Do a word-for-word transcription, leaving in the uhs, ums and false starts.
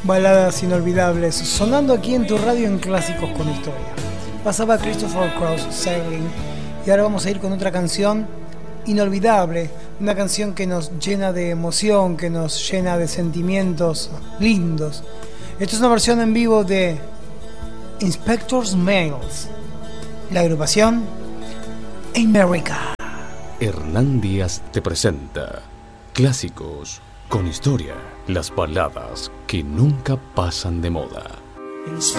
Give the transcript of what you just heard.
Baladas inolvidables, sonando aquí en tu radio en Clásicos con Historia. Pasaba Christopher Cross, Sailing, y ahora vamos a ir con otra canción inolvidable, una canción que nos llena de emoción, que nos llena de sentimientos lindos. Esta es una versión en vivo de Inspector's Mails, la agrupación America. Hernán Díaz te presenta Clásicos con Historia, las baladas que nunca pasan de moda. Inspector